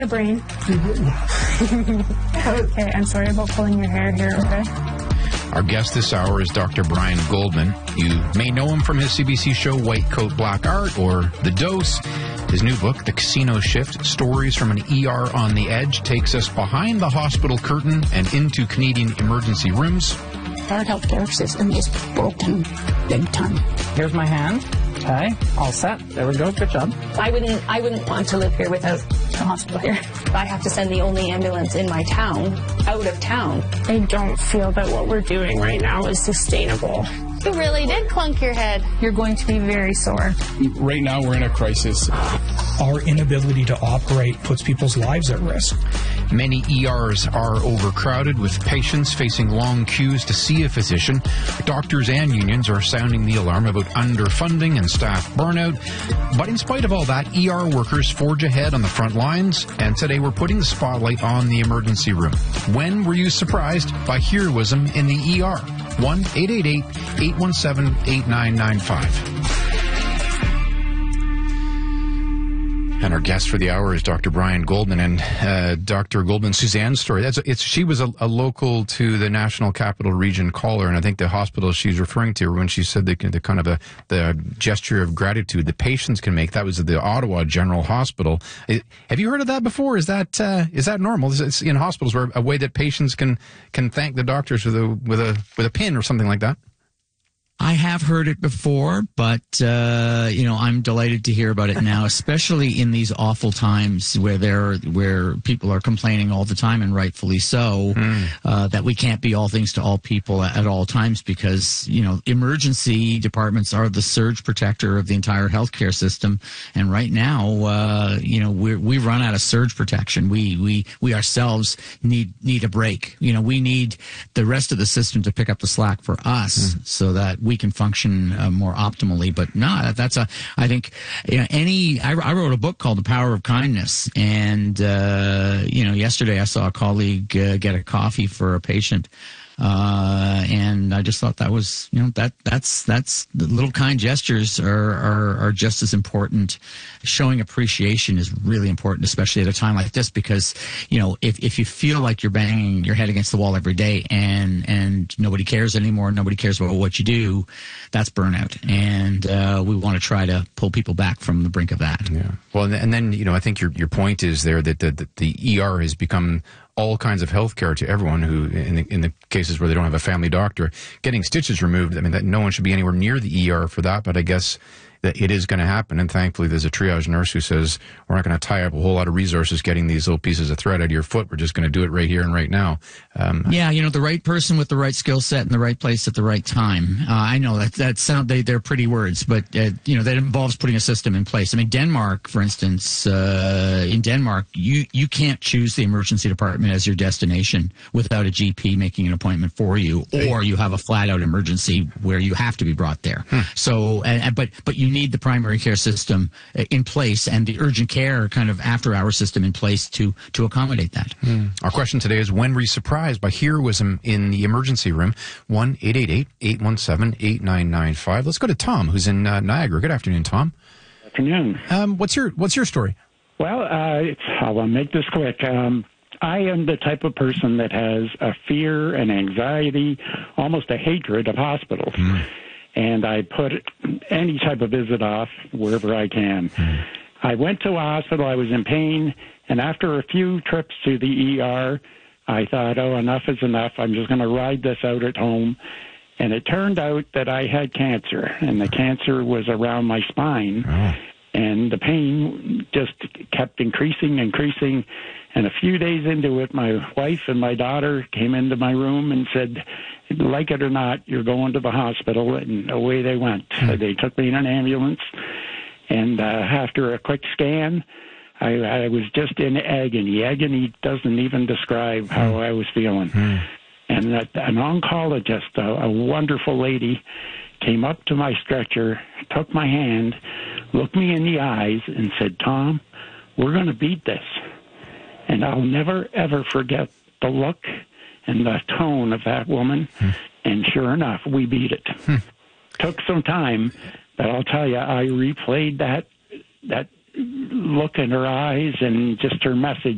The brain. Okay, I'm sorry about pulling your hair here, okay? Our guest this hour is Dr. Brian Goldman. You may know him from his CBC show White Coat, Black Art, or The Dose. His new book, The Casino Shift, Stories from an ER on the Edge, takes us behind the hospital curtain and into Canadian emergency rooms. Our healthcare system is broken big time. Here's my hand. Okay, all set. There we go. Good job. I wouldn't want to live here without a hospital here. I have to send the only ambulance in my town out of town. I don't feel that what we're doing right now is sustainable. You really did clunk your head. You're going to be very sore. Right now, we're in a crisis. Our inability to operate puts people's lives at risk. Many ERs are overcrowded with patients facing long queues to see a physician. Doctors and unions are sounding the alarm about underfunding and staff burnout. But in spite of all that, ER workers forge ahead on the front lines, and today we're putting the spotlight on the emergency room. When were you surprised by heroism in the ER? 1-888-817-8995. And our guest for the hour is Dr. Brian Goldman. And Dr. Goldman, Suzanne's story, she was a local to the National Capital Region caller, and I think the hospital she's referring to, when she said the kind of the gesture of gratitude the patients can make, that was at the Ottawa General Hospital. Have you heard of that before? Is that normal? Is in hospitals where a way that patients can thank the doctors with a pin or something like that? I have heard it before, but, I'm delighted to hear about it now, especially in these awful times where people are complaining all the time, and rightfully so, that we can't be all things to all people at all times because, emergency departments are the surge protector of the entire healthcare system. And right now, we run out of surge protection. We ourselves need a break. We need the rest of the system to pick up the slack for us so that we can function more optimally. But no, I think, I wrote a book called The Power of Kindness. And, yesterday I saw a colleague get a coffee for a patient. And I just thought that was, that's the little kind gestures are just as important. Showing appreciation is really important, especially at a time like this, because, if you feel like you're banging your head against the wall every day and nobody cares anymore, nobody cares about what you do, that's burnout. And, we want to try to pull people back from the brink of that. Yeah. Well, and then, I think your point is there that the ER has become all kinds of health care to everyone who, in the cases where they don't have a family doctor, getting stitches removed. I mean, that no one should be anywhere near the ER for that, but I guess that it is going to happen. And thankfully, there's a triage nurse who says, we're not going to tie up a whole lot of resources getting these little pieces of thread out of your foot. We're just going to do it right here and right now. The right person with the right skill set in the right place at the right time. I know they're pretty words, but, that involves putting a system in place. I mean, Denmark, for instance, in Denmark, you can't choose the emergency department as your destination without a GP making an appointment for you, or you have a flat out emergency where you have to be brought there. So, but you need the primary care system in place and the urgent care kind of after-hour system in place to accommodate that. Our question today is, when were you surprised by heroism in the emergency room? 1-888-817-8995. Let's go to Tom, who's in Niagara. Good afternoon, Tom. Afternoon. What's your story? Well, I'll make this quick. I am the type of person that has a fear and anxiety, almost a hatred of hospitals. And I put any type of visit off wherever I can. I went to a hospital. I was in pain. And after a few trips to the ER, I thought, enough is enough. I'm just going to ride this out at home. And it turned out that I had cancer. And the cancer was around my spine. And the pain just kept increasing. And a few days into it, my wife and my daughter came into my room and said, like it or not, you're going to the hospital. And away they went. They took me in an ambulance. And after a quick scan, I was just in agony. Agony doesn't even describe how I was feeling. And an oncologist, a wonderful lady, came up to my stretcher, took my hand, looked me in the eyes, and said, Tom, we're going to beat this. And I'll never, ever forget the look and the tone of that woman. And sure enough, we beat it. Took some time, but I'll tell you, I replayed that look in her eyes and just her message